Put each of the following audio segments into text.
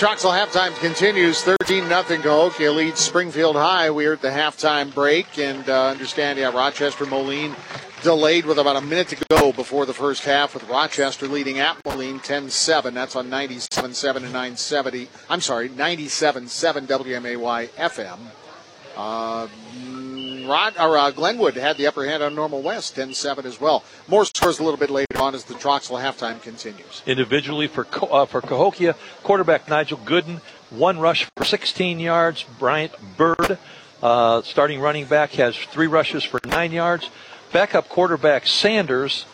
Troxel halftime continues. 13-0 Cahokia leads Springfield High. We are at the halftime break, and understand, Rochester Moline delayed with about a minute to go before the first half, with Rochester leading at Moline 10-7. That's on 97.7 and 970. I'm sorry, 97.7 WMAY FM. Glenwood had the upper hand on Normal West, 10-7 as well. More scores a little bit later on as the Troxel halftime continues. Individually for Cahokia, quarterback Nigel Gooden, 1 rush for 16 yards. Bryant Bird, starting running back, has 3 rushes for 9 yards. Backup quarterback Sanders,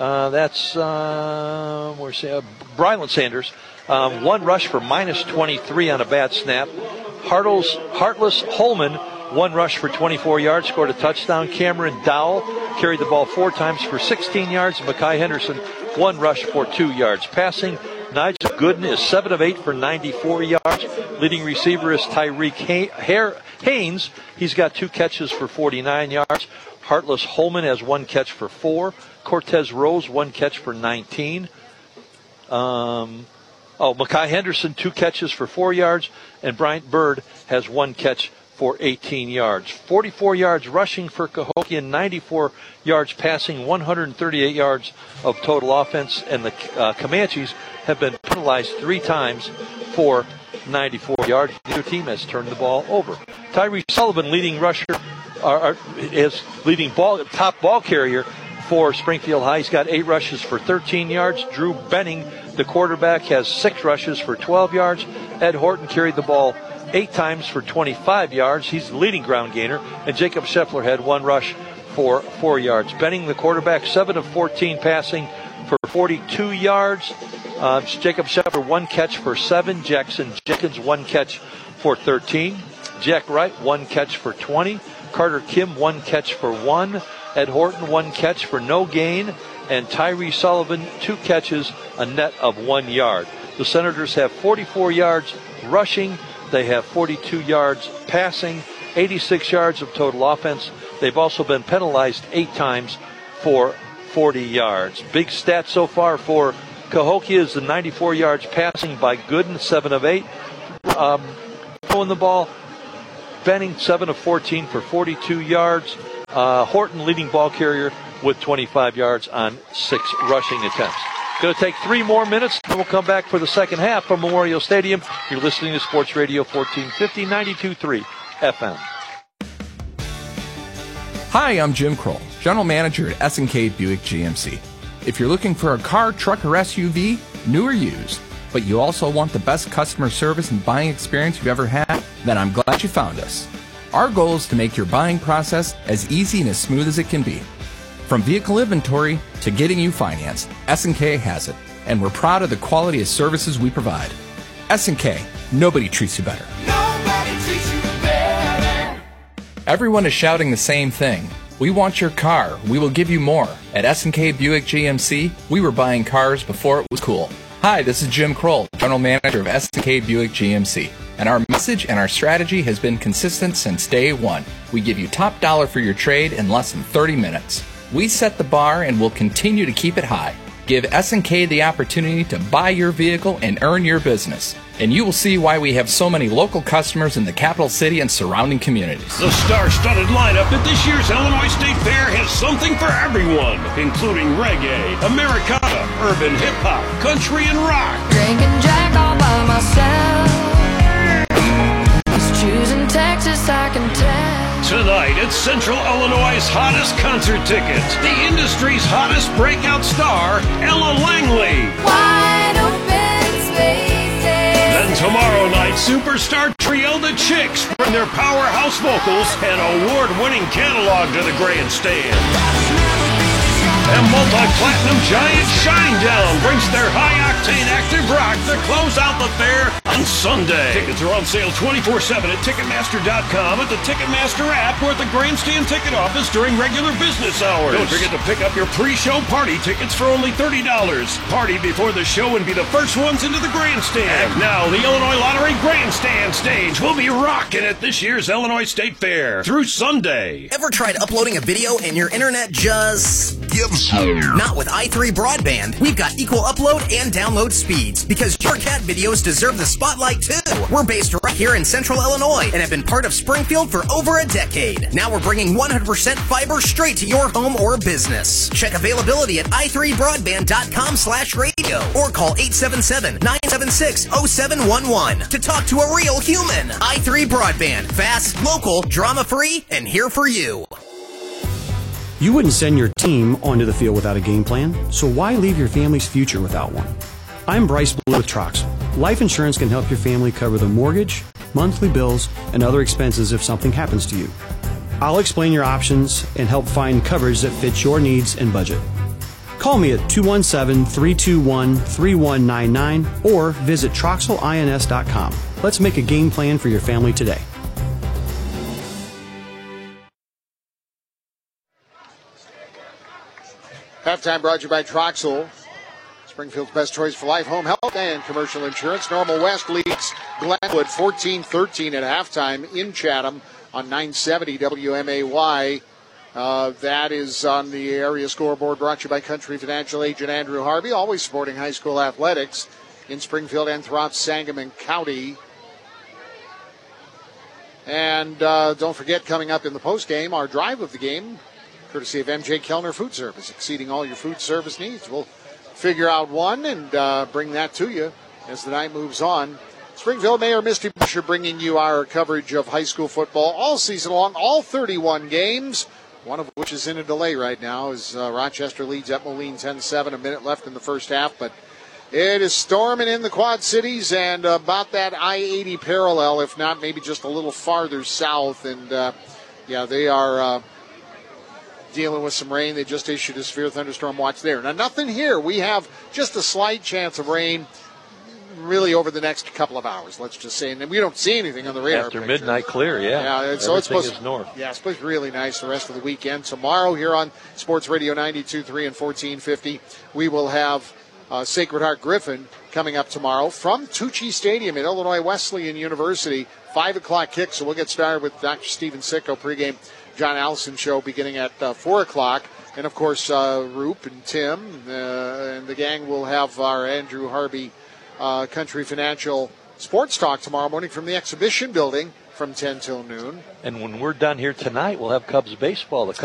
Bryland Sanders, 1 rush for -23 on a bad snap. Heartless Holman, 1 rush for 24 yards, scored a touchdown. Cameron Dowell carried the ball 4 times for 16 yards. Mackay Henderson, 1 rush for 2 yards. Passing, Nigel Gooden is 7 of 8 for 94 yards. Leading receiver is Tyreek Haynes. He's got 2 catches for 49 yards. Heartless Holman has 1 catch for 4. Cortez Rose, 1 catch for 19. Mackay Henderson, 2 catches for 4 yards. And Bryant Bird has 1 catch for 18 yards. 44 yards rushing for Cahokia, 94 yards passing, 138 yards of total offense. And the Comanches have been penalized 3 times for 94 yards. Neither team has turned the ball over. Tyree Sullivan, leading rusher, is leading top ball carrier for Springfield High. He's got 8 rushes for 13 yards. Drew Benning, the quarterback, has 6 rushes for 12 yards. Ed Horton carried the ball 8 times for 25 yards. He's the leading ground gainer. And Jacob Scheffler had 1 rush for 4 yards. Benning, the quarterback, 7 of 14 passing for 42 yards. Jacob Scheffler, 1 catch for 7. Jackson Jenkins, 1 catch for 13. Jack Wright, 1 catch for 20. Carter Kim, 1 catch for 1. Ed Horton, 1 catch for no gain. And Tyree Sullivan, 2 catches, a net of 1 yard. The Senators have 44 yards rushing. They have 42 yards passing, 86 yards of total offense. They've also been penalized 8 times for 40 yards. Big stats so far for Cahokia is the 94 yards passing by Gooden, 7 of 8. Throwing the ball, Benning, 7 of 14 for 42 yards. Horton, leading ball carrier, with 25 yards on 6 rushing attempts. Going to take 3 more minutes, and we'll come back for the second half from Memorial Stadium. You're listening to Sports Radio 1450, 92.3 FM. Hi, I'm Jim Kroll, General Manager at S&K Buick GMC. If you're looking for a car, truck, or SUV, new or used, but you also want the best customer service and buying experience you've ever had, then I'm glad you found us. Our goal is to make your buying process as easy and as smooth as it can be. From vehicle inventory to getting you financed, S&K has it, and we're proud of the quality of services we provide. S&K, nobody treats you better. Nobody treats you better. Everyone is shouting the same thing. We want your car. We will give you more. At S&K Buick GMC, we were buying cars before it was cool. Hi, this is Jim Kroll, General Manager of S&K Buick GMC. And our message and our strategy has been consistent since day one. We give you top dollar for your trade in less than 30 minutes. We set the bar and will continue to keep it high. Give S&K the opportunity to buy your vehicle and earn your business. And you will see why we have so many local customers in the capital city and surrounding communities. The star-studded lineup at this year's Illinois State Fair has something for everyone, including reggae, Americana, urban hip-hop, country, and rock. Drinking Jack all by myself. He's choosing Texas, I can tell. Tonight at Central Illinois' hottest concert ticket, the industry's hottest breakout star, Ella Langley. Wide open spaces. Then tomorrow night, superstar trio The Chicks bring their powerhouse vocals and award-winning catalog to the grandstand. And multi-platinum giant Shinedown brings their high-octane active rock to close out the fair on Sunday. Tickets are on sale 24/7 at Ticketmaster.com, at the Ticketmaster app, or at the grandstand ticket office during regular business hours. Don't forget to pick up your pre-show party tickets for only $30. Party before the show and be the first ones into the grandstand. And now, the Illinois Lottery Grandstand stage will be rocking at this year's Illinois State Fair through Sunday. Ever tried uploading a video and your internet just gives. Not with i3 Broadband. We've got equal upload and download speeds because your cat videos deserve the spotlight too. We're based right here in Central Illinois and have been part of Springfield for over a decade. Now we're bringing 100% fiber straight to your home or business. Check availability at i3broadband.com/radio or call 877-976-0711 to talk to a real human. i3 Broadband. Fast, local, drama-free, and here for you. You wouldn't send your team onto the field without a game plan, so why leave your family's future without one? I'm Bryce Blue with Troxel. Life insurance can help your family cover the mortgage, monthly bills, and other expenses if something happens to you. I'll explain your options and help find coverage that fits your needs and budget. Call me at 217-321-3199 or visit TroxelINS.com. Let's make a game plan for your family today. Halftime brought to you by Troxel, Springfield's best choice for life, home health, and commercial insurance. Normal West leads Glenwood 14-13 at halftime in Chatham on 970 WMAY. That is on the area scoreboard brought to you by Country Financial agent Andrew Harvey, always supporting high school athletics in Springfield and throughout Sangamon County. And don't forget, coming up in the postgame, our drive of the game, courtesy of MJ Kellner Food Service, exceeding all your food service needs. We'll figure out one and bring that to you as the night moves on. Springfield Mayor Misty Busher bringing you our coverage of high school football all season long, all 31 games, one of which is in a delay right now as Rochester leads at Moline 10-7, a minute left in the first half. But it is storming in the Quad Cities and about that I-80 parallel, if not maybe just a little farther south. And, they are dealing with some rain. They just issued a severe thunderstorm watch there. Now, nothing here. We have just a slight chance of rain really over the next couple of hours, let's just say. And we don't see anything on the radar after picture. Midnight clear, yeah. So it's supposed is north. Yeah, it's supposed to be really nice the rest of the weekend. Tomorrow here on Sports Radio 92.3 and 1450, we will have Sacred Heart Griffin coming up tomorrow from Tucci Stadium at Illinois Wesleyan University. 5 o'clock kick, so we'll get started with Dr. Stephen Sicko pregame John Allison show beginning at 4 o'clock. And, of course, Roop and Tim and the gang will have our Andrew Harvey Country Financial Sports Talk tomorrow morning from the exhibition building from 10 till noon. And when we're done here tonight, we'll have Cubs baseball. The